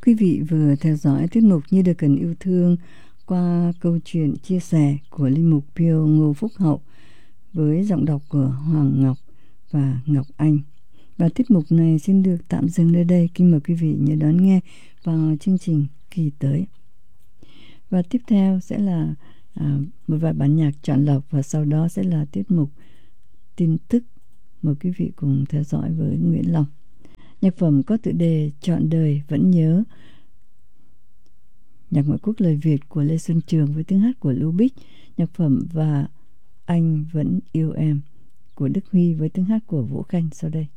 Quý vị vừa theo dõi tiết mục Như Được Cần Yêu Thương qua câu chuyện chia sẻ của Linh Mục Pio Ngô Phúc Hậu với giọng đọc của Hoàng Ngọc và Ngọc Anh. Và tiết mục này xin được tạm dừng nơi đây. Kính mời quý vị nhớ đón nghe vào chương trình kỳ tới. Và tiếp theo sẽ là một vài bản nhạc chọn lọc, và sau đó sẽ là tiết mục tin tức. Mời quý vị cùng theo dõi với Nguyễn Long. Nhạc phẩm có tựa đề Trọn Đời Vẫn Nhớ, nhạc ngoại quốc lời Việt của Lê Xuân Trường với tiếng hát của Lưu Bích. Nhạc phẩm Và Anh Vẫn Yêu Em của Đức Huy với tiếng hát của Vũ Khanh sau đây.